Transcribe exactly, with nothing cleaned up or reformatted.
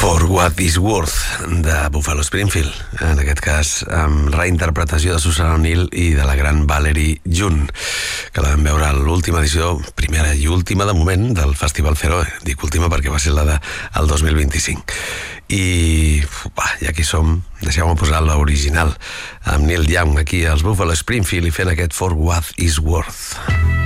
For What Is Worth, de Buffalo Springfield, en aquest cas amb reinterpretació de Susan O'Neill i de la gran Valerie June, que la vam veure a l'última edició, primera i última de moment, del Festival Feroe. Dic última perquè va ser la del dos mil vint-i-cinc. I, bah, ja aquí som, deixeu-me posar l'original, amb Neil Young aquí als Buffalo Springfield i fent aquest For What Is Worth.